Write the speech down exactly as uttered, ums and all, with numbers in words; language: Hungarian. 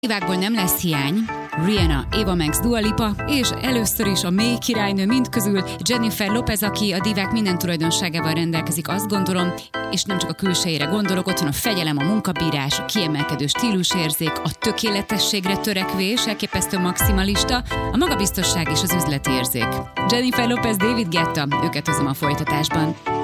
Divákból nem lesz hiány. Rihanna, Ava Max, Dua Lipa, és először is a mély királynő mindközül Jennifer Lopez, aki a divák minden tulajdonságával rendelkezik, azt gondolom, és nem csak a külsejére gondolok, ott van a fegyelem, a munkabírás, a kiemelkedő stílusérzék, a tökéletességre törekvés, elképesztő maximalista, a magabiztosság és az üzleti érzék. Jennifer Lopez, David Guetta, őket hozom a folytatásban.